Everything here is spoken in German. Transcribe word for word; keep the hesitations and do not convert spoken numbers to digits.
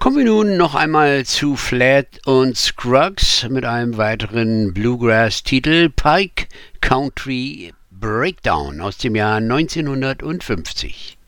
Kommen wir nun noch einmal zu Flat und Scruggs mit einem weiteren Bluegrass-Titel, Pike Country Breakdown aus dem Jahr neunzehnhundertfünfzig.